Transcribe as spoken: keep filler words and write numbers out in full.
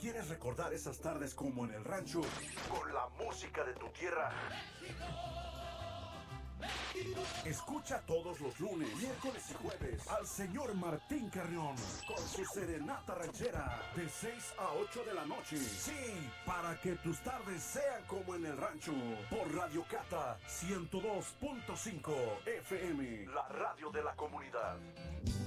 ¿Quieres recordar esas tardes como en el rancho? Con la música de tu tierra. Escucha todos los lunes, miércoles y jueves al señor Martín Carrión con su serenata ranchera de seis a ocho de la noche. Sí, para que tus tardes sean como en el rancho. Por Radio Cata ciento dos punto cinco F M, la radio de la comunidad.